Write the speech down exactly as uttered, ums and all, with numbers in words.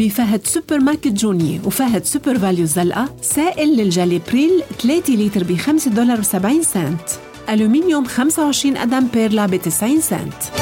بفهد سوبر ماركت جوني وفهد سوبر فاليو الزلقة سائل للجلي بريل ثلاثة لتر ب خمسة دولار وسبعين سنت، ألومنيوم خمسة وعشرين قدم بيرلا ب تسعين سنت.